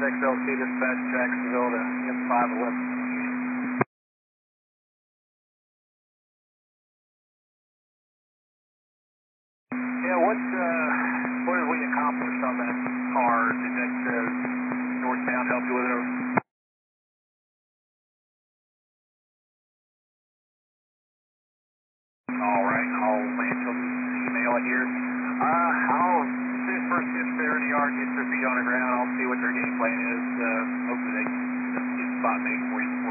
XLC dispatch Jacksonville to M511. Yeah, what did we accomplish on that car? Did that northbound help you with it? All right, I'll Angel email it here. I'll see if first gets there in the yard, gets their feet on the ground. I'll see what their game plan is. Hopefully they can get a spot made for you.